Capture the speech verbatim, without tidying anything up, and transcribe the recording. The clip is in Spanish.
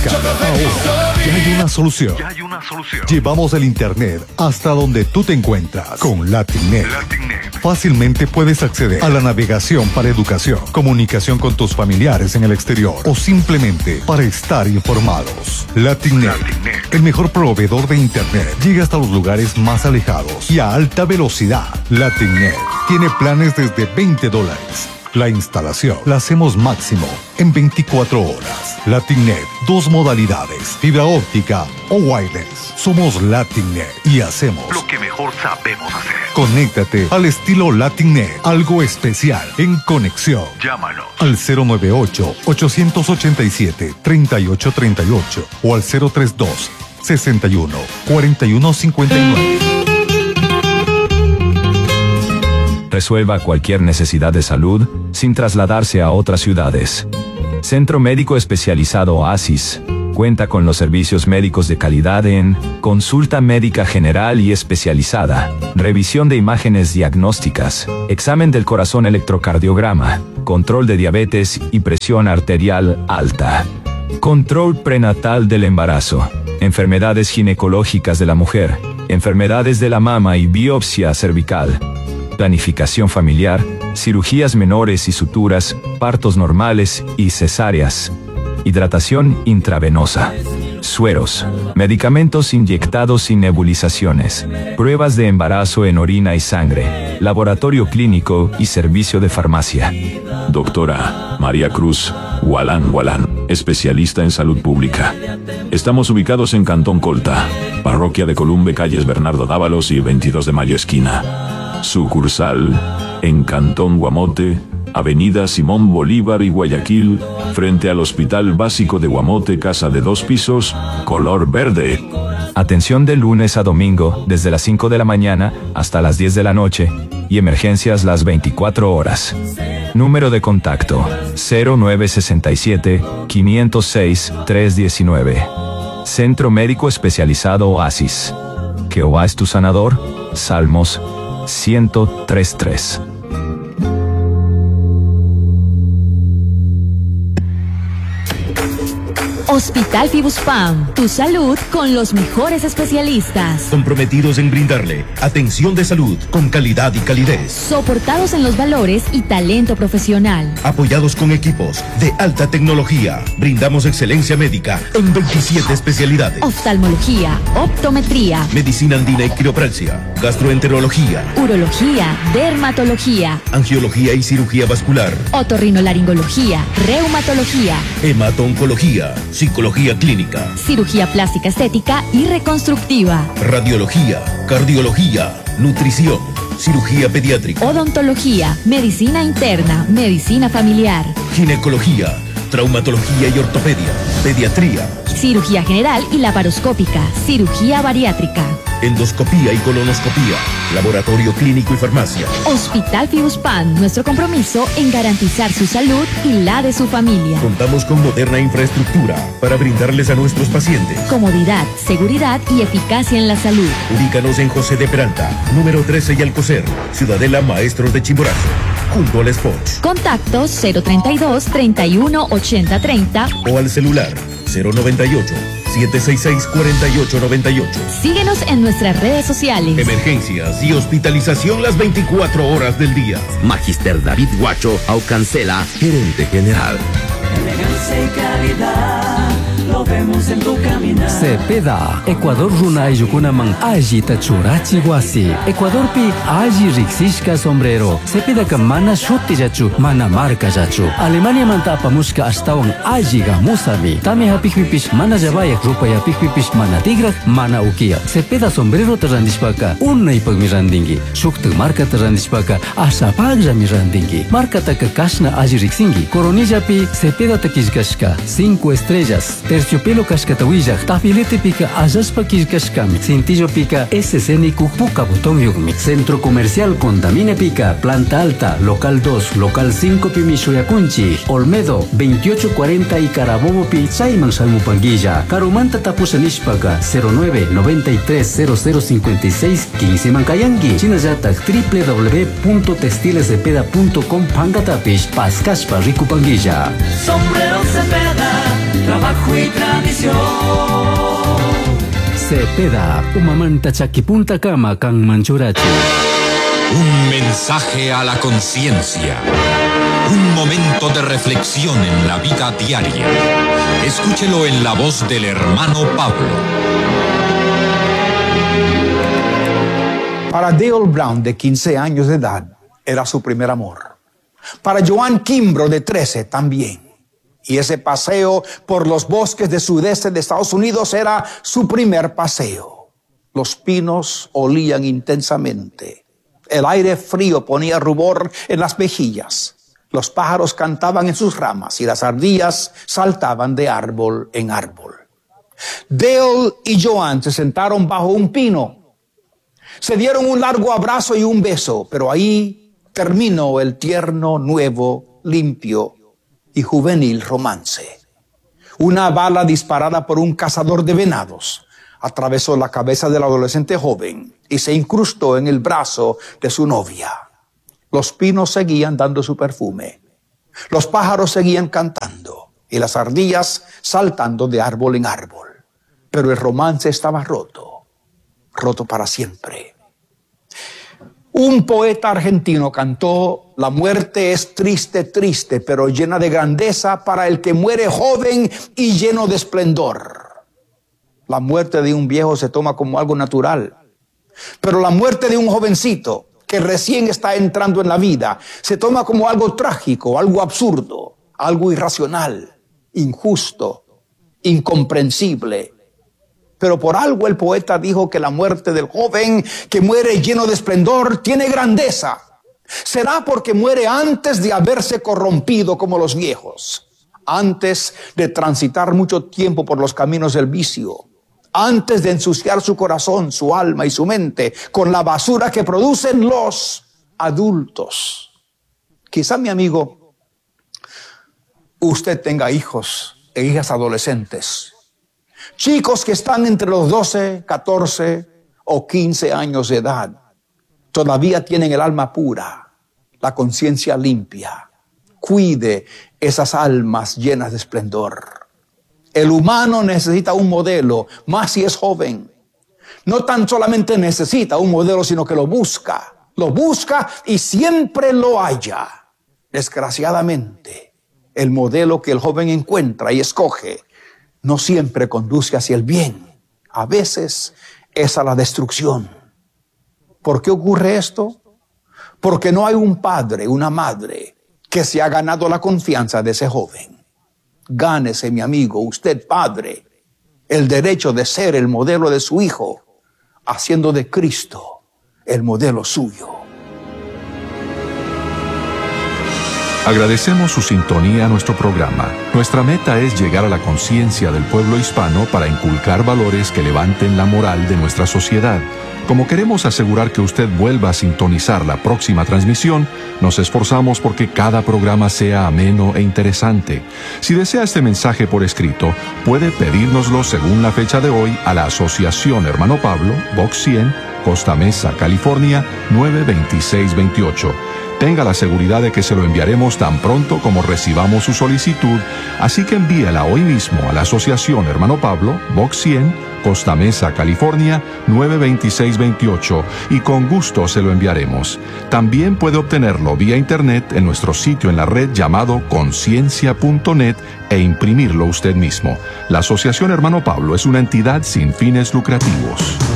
complicada. Ahora ya hay una solución. Ya hay una solución. Llevamos el internet hasta donde tú te encuentras con Latinnet. Latinnet. Fácilmente puedes acceder a la navegación para educación, comunicación con tus familiares en el exterior o simplemente para estar informados. Latinnet, Latinnet. el mejor proveedor de internet, llega hasta los lugares más alejados y a alta velocidad. Latinnet tiene planes desde veinte dólares. La instalación la hacemos máximo en veinticuatro horas. Latinnet, dos modalidades, fibra óptica o wireless. Somos Latinnet y hacemos lo que mejor sabemos hacer. Conéctate al estilo Latinnet, algo especial en conexión. Llámanos Al cero nueve ocho, ocho ocho siete, tres ocho tres ocho o al cero tres dos, sesenta y uno, cuarenta y uno cincuenta y nueve. Resuelva cualquier necesidad de salud sin trasladarse a otras ciudades. Centro Médico Especializado Oasis cuenta con los servicios médicos de calidad en consulta médica general y especializada, revisión de imágenes diagnósticas, examen del corazón electrocardiograma, control de diabetes y presión arterial alta, control prenatal del embarazo, enfermedades ginecológicas de la mujer, enfermedades de la mama y biopsia cervical, planificación familiar, cirugías menores y suturas, partos normales y cesáreas, hidratación intravenosa, sueros, medicamentos inyectados y nebulizaciones, pruebas de embarazo en orina y sangre, laboratorio clínico y servicio de farmacia. Doctora María Cruz Gualán Gualán, especialista en salud pública. Estamos ubicados en Cantón Colta, Parroquia de Columbe, calles Bernardo Dávalos y veintidós de mayo esquina. Sucursal en Cantón Guamote, Avenida Simón Bolívar y Guayaquil, frente al Hospital Básico de Guamote, casa de dos pisos, color verde. Atención de lunes a domingo, desde las cinco de la mañana hasta las diez de la noche, y emergencias las veinticuatro horas. Número de contacto, cero nueve seis siete, cinco cero seis, tres uno nueve. Centro Médico Especializado Oasis. Jehová es tu sanador. Salmos ciento tres tres. Hospital Fibuspam, tu salud con los mejores especialistas. Comprometidos en brindarle atención de salud con calidad y calidez. Soportados en los valores y talento profesional. Apoyados con equipos de alta tecnología. Brindamos excelencia médica en veintisiete especialidades. Oftalmología, optometría, medicina andina y quiropraxia, gastroenterología, urología, dermatología, angiología y cirugía vascular, otorrinolaringología, reumatología, hemato-oncología, psicología clínica, cirugía plástica estética y reconstructiva, radiología, cardiología, nutrición, cirugía pediátrica, odontología, medicina interna, medicina familiar, ginecología, traumatología y ortopedia, pediatría, cirugía general y laparoscópica, cirugía bariátrica, endoscopía y colonoscopía, laboratorio clínico y farmacia. Hospital Fibuspam, nuestro compromiso en garantizar su salud y la de su familia. Contamos con moderna infraestructura para brindarles a nuestros pacientes comodidad, seguridad y eficacia en la salud. Ubícanos en José de Peralta, número trece y Alcocer, Ciudadela Maestros de Chimborazo, junto al Spoch. Contactos cero treinta y dos, treinta y uno, ochenta, treinta o al celular cero noventa y ocho, siete seis seis, cuarenta y ocho noventa y ocho. Síguenos en nuestras redes sociales. Emergencias y hospitalización las veinticuatro horas del día. Magister David Guacho Aucancela, gerente general. Elegancia y calidad, lo vemos en tu caminar. Cepeda, Ecuador runay yukunaman alli tachurachi wasi. Ecuador pi alli riksishka sombrero. Cepeda ka mana shuti yachu, mana marca yachu. Alemania manta apamushka astawan alli gamusami. Tame hapikpipish mana yabayak rupa yapikpipish mana tigrak, mana ukia. Cepeda sombrero tarandishpaka, unay pagmirandingi. Shukta marca tarandishpaka, asapagja mirandingi. Marca taka kashna alli riksingi. Coronilla pi Cepeda takishkashka, cinco estrellas. Terciopelo kashkatawilla, tafilete pica ayaspa kishkashkami. Cintillo pica S C N Puka botón yugmi. Centro Comercial Condamine pica, planta alta, local dos, local cinco Pimishoyakunchi, Olmedo, veintiocho cuarenta y Carabobo pi Saiman Salmupanguilla. Carumanta tapusanishpaka, cero nueve, noventa y tres, cero cero cincuenta y seis, quince Mankayangi. Chinayatak, w w w punto textilescepeda punto com Pangatapish, Pascashpa Ricupanguilla. Sombrero Cepeda, trabajo y tradición. Cepeda, umamanta chakipunta kama kang manchurachu. Un mensaje a la conciencia. Un momento de reflexión en la vida diaria. Escúchelo en la voz del hermano Pablo. Para Dale Brown, de quince años de edad, era su primer amor. Para Joan Kimbrough, de trece, también. Y ese paseo por los bosques de sudeste de Estados Unidos era su primer paseo. Los pinos olían intensamente. El aire frío ponía rubor en las mejillas. Los pájaros cantaban en sus ramas y las ardillas saltaban de árbol en árbol. Dale y Joan se sentaron bajo un pino. Se dieron un largo abrazo y un beso, pero ahí terminó el tierno, nuevo, limpio y juvenil romance. Una bala disparada por un cazador de venados atravesó la cabeza del adolescente joven y se incrustó en el brazo de su novia. Los pinos seguían dando su perfume. Los pájaros seguían cantando y las ardillas saltando de árbol en árbol. Pero el romance estaba roto, roto para siempre. Un poeta argentino cantó: la muerte es triste, triste, pero llena de grandeza para el que muere joven y lleno de esplendor. La muerte de un viejo se toma como algo natural, pero la muerte de un jovencito que recién está entrando en la vida se toma como algo trágico, algo absurdo, algo irracional, injusto, incomprensible. Pero por algo el poeta dijo que la muerte del joven que muere lleno de esplendor tiene grandeza. Será porque muere antes de haberse corrompido como los viejos, antes de transitar mucho tiempo por los caminos del vicio, antes de ensuciar su corazón, su alma y su mente con la basura que producen los adultos. Quizá, mi amigo, usted tenga hijos e hijas adolescentes. Chicos que están entre los doce, catorce o quince años de edad. Todavía tienen el alma pura, la conciencia limpia. Cuide esas almas llenas de esplendor. El humano necesita un modelo, más si es joven. No tan solamente necesita un modelo, sino que lo busca. Lo busca y siempre lo halla. Desgraciadamente, el modelo que el joven encuentra y escoge no siempre conduce hacia el bien. A veces es a la destrucción. ¿Por qué ocurre esto? Porque no hay un padre, una madre que se ha ganado la confianza de ese joven. Gánese, mi amigo, usted padre, el derecho de ser el modelo de su hijo, haciendo de Cristo el modelo suyo. Agradecemos su sintonía a nuestro programa. Nuestra meta es llegar a la conciencia del pueblo hispano para inculcar valores que levanten la moral de nuestra sociedad. Como queremos asegurar que usted vuelva a sintonizar la próxima transmisión, nos esforzamos porque cada programa sea ameno e interesante. Si desea este mensaje por escrito, puede pedírnoslo según la fecha de hoy a la Asociación Hermano Pablo, Box cien, Costa Mesa, California, nueve dos seis dos ocho. Tenga la seguridad de que se lo enviaremos tan pronto como recibamos su solicitud, así que envíela hoy mismo a la Asociación Hermano Pablo, Box cien, Costa Mesa, California, nueve dos seis dos ocho, y con gusto se lo enviaremos. También puede obtenerlo vía internet en nuestro sitio en la red llamado conciencia punto net e imprimirlo usted mismo. La Asociación Hermano Pablo es una entidad sin fines lucrativos.